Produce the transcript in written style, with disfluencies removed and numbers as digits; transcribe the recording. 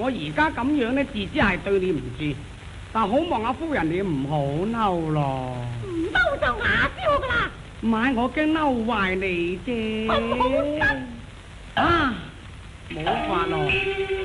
我而家咁樣呢，自知係對你唔住，但好望阿夫人你唔好嬲咯。 唔嬲就牙燒噶啦！ 唔係我驚嬲壞你啫。 我冇得啊，冇法咯。